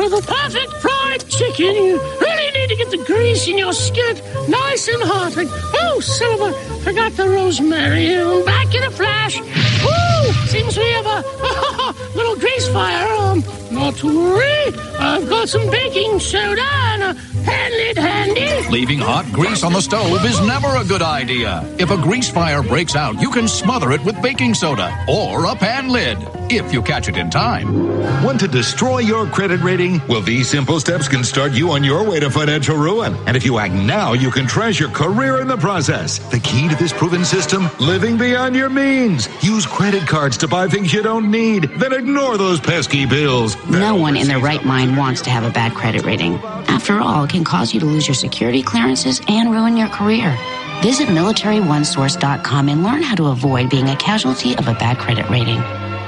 For the perfect fried chicken, you really need to get the grease in your skillet nice and hot. Oh, son of a, forgot the rosemary. Back in a flash. Woo! Seems we have a little grease fire. Not to worry. I've got some baking soda and a hand lid handy. Leaving hot grease on the stove is never a good idea. If a grease fire breaks out, you can smother it with baking soda or a pan lid, if you catch it in time. Want to destroy your credit rating? Well, these simple steps can start you on your way to financial ruin. And if you act now, you can trash your career in the process. The key to this proven system? Living beyond your means. Use credit cards to buy things you don't need. Then ignore those pesky bills. No one in their right mind wants to have a bad credit rating. After all, it can cause you to lose your security clearances and ruin your career. Visit MilitaryOneSource.com and learn how to avoid being a casualty of a bad credit rating.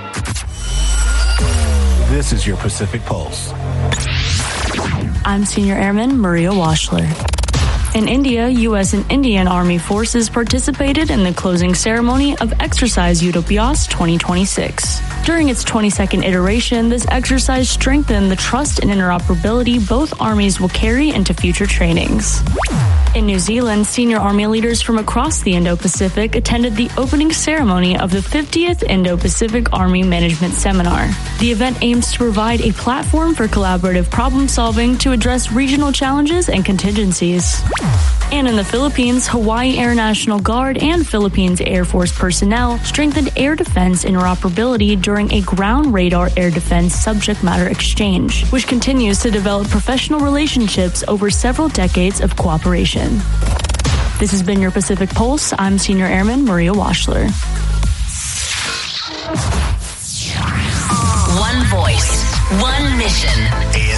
This is your Pacific Pulse. I'm Senior Airman Maria Washler. In India, U.S. and Indian Army forces participated in the closing ceremony of Exercise Utopias 2026. During its 22nd iteration, this exercise strengthened the trust and interoperability both armies will carry into future trainings. In New Zealand, senior Army leaders from across the Indo-Pacific attended the opening ceremony of the 50th Indo-Pacific Army Management Seminar. The event aims to provide a platform for collaborative problem-solving to address regional challenges and contingencies. And in the Philippines, Hawaii Air National Guard and Philippines Air Force personnel strengthened air defense interoperability during a ground radar air defense subject matter exchange, which continues to develop professional relationships over several decades of cooperation. This has been your Pacific Pulse. I'm Senior Airman Maria Washler. One voice, one mission.